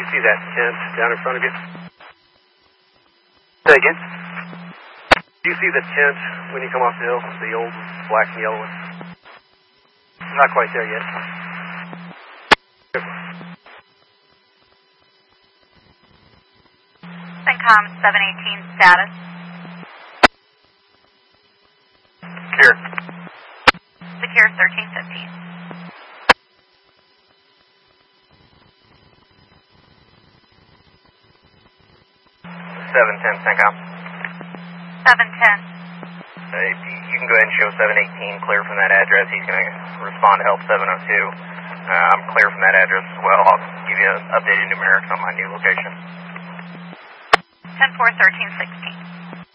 see that tent down in front of you? Say again? Do you see the tent when you come off the hill? The old black and yellow one? Not quite there yet. CENTCOM 718 status. Secure. Secure 1315. 710 CENTCOM. 710. You can go ahead and show 718 clear from that address. He's going to respond to help 702. I'm clear from that address as well. I'll give you updated numerics on my new location. 10-4, 13-16.